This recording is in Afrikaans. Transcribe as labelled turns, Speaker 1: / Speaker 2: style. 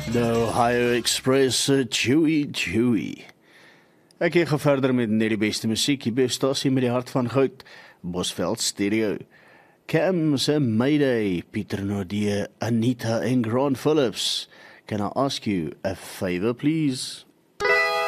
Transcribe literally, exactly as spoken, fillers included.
Speaker 1: The Ohio Express, uh, chewy, chewy. Ek gaan verder met net die beste musiek, die beste stasie met die hart van goud, Bosveld Stereo. Cam se Mayday, Pieter Nordee, Anita en Grant Phillips. Can I ask you a favor, please?